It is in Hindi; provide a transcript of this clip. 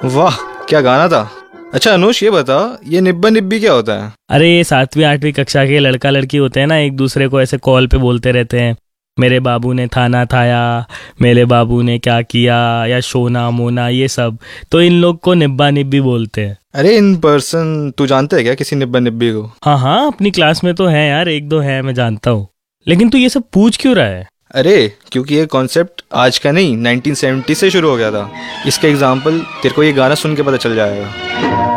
वाह, क्या गाना था। अच्छा अनुष, ये बता, ये निब्बा निब्बी क्या होता है? अरे ये 7वीं 8वीं कक्षा के लड़का लड़की होते हैं ना, एक दूसरे को ऐसे कॉल पे बोलते रहते हैं, मेरे बाबू ने थाना थाया, मेरे बाबू ने क्या किया, या शोना मोना, ये सब। तो इन लोग को निब्बा निब्बी बोलते हैं। अरे इन पर्सन तू जानता है क्या किसी निब्बा निब्बी को? हाँ हाँ, अपनी क्लास में तो है यार, एक दो है, मैं जानता हूँ। लेकिन तू ये सब पूछ क्यों रहा है? अरे क्योंकि ये कॉन्सेप्ट आज का नहीं, 1970 से शुरू हो गया था। इसका एग्जाम्पल तेरे को ये गाना सुन के पता चल जाएगा।